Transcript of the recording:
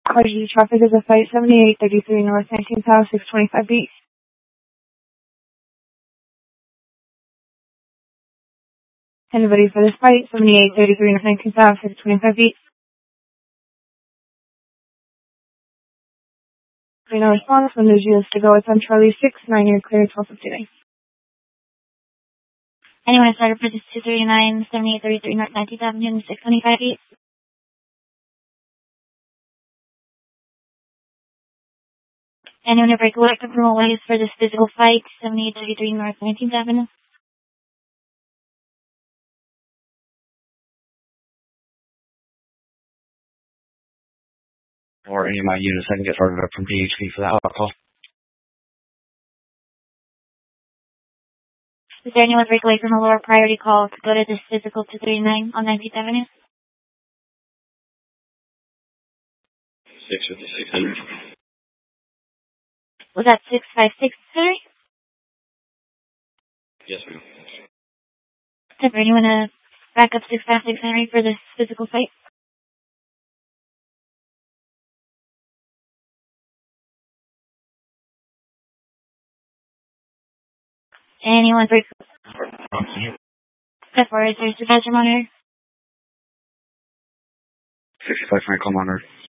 RG traffic is a flight 7833 North 19 South 625 East. Anybody for this flight 7833 North 19 South 625 East. No response. When there's US to go, it's on Charlie 6, 9 year clear, 1259. Anyone started for this 239, 7833 North 19th Avenue, 625 East? Anyone break alert from Hawaii for this physical flight, 7833 North 19th Avenue? Or any of my units, I can get started up from DHP for that call. Is there anyone break away from a lower priority call to go to this physical 239 on 19th Avenue? 65600. Was that 656, sorry? Yes, ma'am. Is there anyone back up 656 Henry for this physical flight? Anyone break? As far as there's the badger monitor? 65 Frank, call monitor.